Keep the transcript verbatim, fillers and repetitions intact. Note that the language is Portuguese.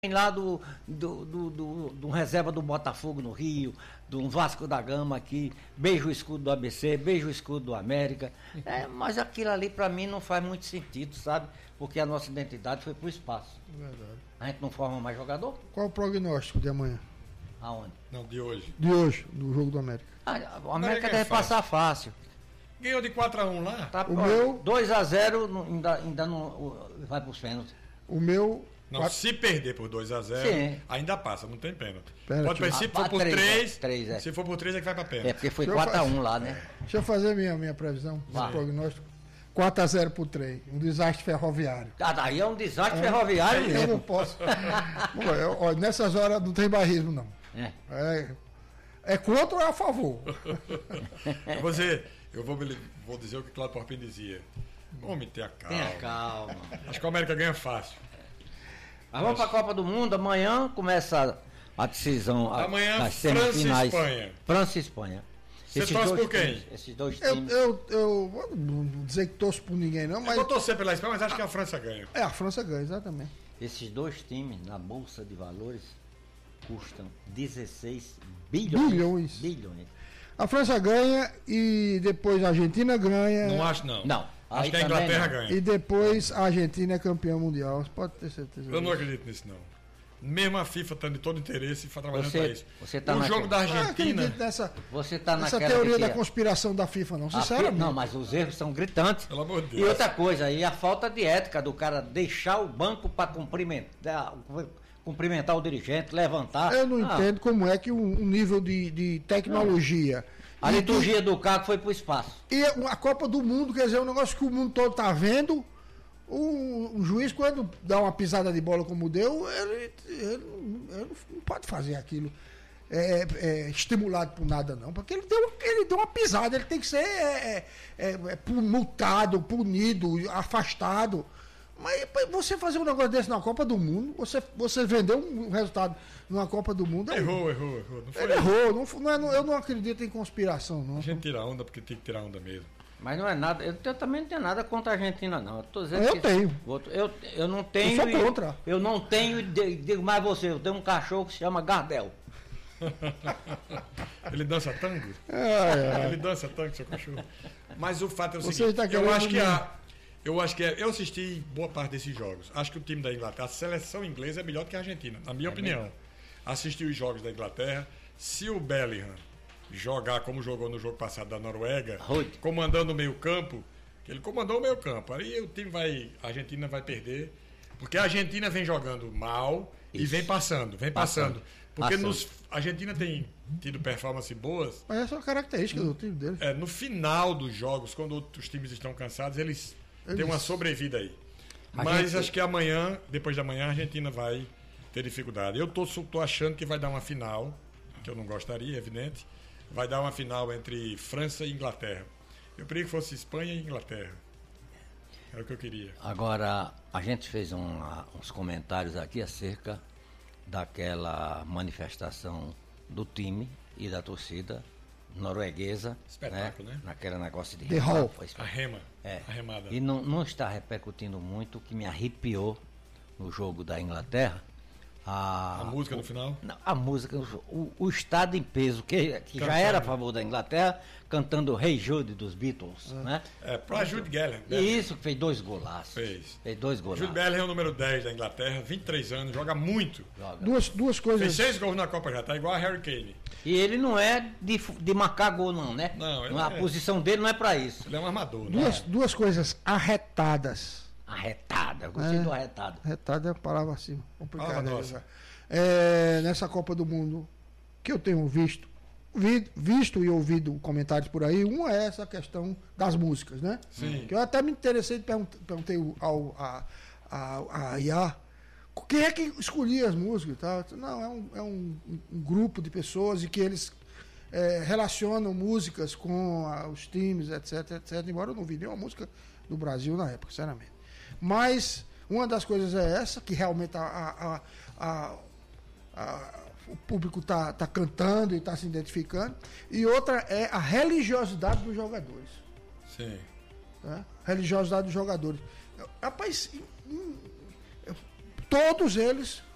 lá do, do, do, do, do reserva do Botafogo no Rio, do Vasco da Gama aqui, beija o escudo do A B C, beija o escudo do América, é, mas aquilo ali para mim não faz muito sentido, sabe? Porque a nossa identidade foi pro espaço. Verdade. A gente não forma mais jogador? Qual o prognóstico de amanhã? Aonde? Não, de hoje. De hoje, do jogo do América. Ah, o América América é deve fácil. passar fácil. Ganhou de quatro a um lá? Tá, O ó, meu- dois a zero não- ainda, ainda não o- vai pros pênaltis. O meu. Não, quatro- se perder por dois a zero, Sim. ainda passa, não tem pênalti. Pênalti. Pode perder, se Ah, for ah, por três, três, é, três, é. se for por três é que vai pra É, pênalti. porque foi Deixa eu quatro a um fazer- lá, né? Deixa eu fazer minha, minha previsão, meu Vai. prognóstico. quatro a zero pro trem. Um desastre ferroviário. Ah, daí é um desastre ferroviário Eu mesmo. não posso. Bom, eu- ó, nessas horas não tem barrismo, não. É. É, é contra ou é a favor? Você, eu vou, me- vou dizer o que Claudio Porpim dizia. Homem, tenha calma. Tenha calma. Acho que o América ganha fácil. Mas vamos para a Copa do Mundo. Amanhã começa a decisão a- Amanhã, das França e semifinais. Espanha. França e Espanha. Você Esses torce dois por quem? times- esses dois Eu, times. eu, eu não vou dizer que torço por ninguém, não, Eu mas. vou torcer pela Espanha, mas acho que a França ganha. É, a França ganha, exatamente. Esses dois times na Bolsa de Valores custam dezesseis bilhões. Bilhões. Bilhões. A França ganha e depois a Argentina ganha. Não acho, não. Não. Acho aí que a também Inglaterra não. ganha. E depois a Argentina é campeã mundial. Você pode ter certeza. Eu não disso. acredito nisso, não. Mesmo a FIFA está de todo interesse e está trabalhando Você- para isso. você tá o naquele- jogo da Eu não Argentina. acredito nessa, Você está nessa naquela teoria de que da conspiração da FIFA, não, a fi- sinceramente. Não, mas os erros são gritantes. Pelo amor de Deus. E outra coisa, aí a falta de ética do cara deixar o banco para cumprimentar, cumprimentar o dirigente, levantar. Eu não Ah, entendo como é que um, um nível de, de tecnologia. A e liturgia do carro foi para o espaço. E a Copa do Mundo, quer dizer, um negócio que o mundo todo tá vendo. O, o juiz, quando dá uma pisada de bola como deu, ele, ele não- ele não pode fazer aquilo é, é, estimulado por nada, não. Porque ele deu, ele deu uma pisada, ele tem que ser é, é, é, pu- multado, punido, afastado. Mas pô, você fazer um negócio desse na Copa do Mundo, você, você vendeu um resultado numa Copa do Mundo. Errou, errou, errou. Não foi Ele errou, não, foi- não é- não- eu não acredito em conspiração, não. A gente tira onda porque tem que tirar onda mesmo. Mas não é nada, eu, eu também não tenho nada contra a Argentina, não. Eu, tô dizendo Eu que- tenho. Outro- Eu, eu não tenho. sou e- contra. Eu não tenho, e de- digo mais você, eu tenho um cachorro que se chama Gardel. Ele dança tango? É, é. Ele dança tango, seu cachorro. Mas o fato é o Você seguinte, tá eu querendo acho que me- a, eu acho que é, eu assisti boa parte desses jogos. Acho que o time da Inglaterra, a seleção inglesa é melhor do que a Argentina, na minha opinião. Assisti os jogos da Inglaterra. Se o Bellingham jogar como jogou no jogo passado da Noruega, Rude. comandando o meio-campo, que ele comandou o meio-campo, aí o time vai, a Argentina vai perder, porque a Argentina vem jogando mal e Isso. vem passando, vem Passando. passando. Porque Passando. nos, a Argentina tem tido performance boas. Mas essa é uma característica do time dele. É, no final dos jogos, quando outros times estão cansados, eles, Eles- têm uma sobrevida aí. A Mas gente- acho que amanhã, depois da manhã, a Argentina vai ter dificuldade. Eu tô, tô achando que vai dar uma final, que eu não gostaria, é evidente. Vai dar uma final entre França e Inglaterra. Eu queria que fosse Espanha e Inglaterra. Era o que eu queria. Agora, a gente fez um, ah, uns comentários aqui acerca daquela manifestação do time e da torcida norueguesa. Espetáculo, né? Naquele negócio de The Hall. foi A rema. É. A remada. E não, não está repercutindo muito, o que me arrepiou no jogo da Inglaterra. A, A música o- no final? Não, a música, o, o estado em peso, que, que já Cantando. era a favor da Inglaterra, cantando Hey Jude dos Beatles, né? É, pra Jude Bellingham. E isso que fez dois golaços. Fez. Fez dois golaços. Jude Bellingham é o número dez da Inglaterra, vinte e três anos, joga muito. Joga. Duas, duas Fez coisas. seis gols na Copa já, tá igual a Harry Kane. E ele não é de, fu- de marcar gol, não, né? Não, ele A é- posição dele não é pra isso. Ele é um armador, né? Duas, duas coisas arretadas. Arretada, eu gostei É. do arretado. Arretada é uma palavra assim, complicada. Ah, né, nossa. já. É, nessa Copa do Mundo, que eu tenho visto, vi- visto e ouvido comentários por aí, uma é essa questão das músicas, né? Sim. Que eu até me interessei, perguntei, perguntei ao, a, a, a I A, quem é que escolhia as músicas e tal? Eu disse, não, é um, é um, um grupo de pessoas e que eles é, relacionam músicas com a- os times, etc, etc. Embora eu não vi nenhuma música do Brasil na época, sinceramente. Mas uma das coisas é essa, que realmente a, a- a- a- a- o público está tá cantando e está se identificando. E outra é a religiosidade dos jogadores. Sim. Tá? Religiosidade dos jogadores. Rapaz, em- em- todos eles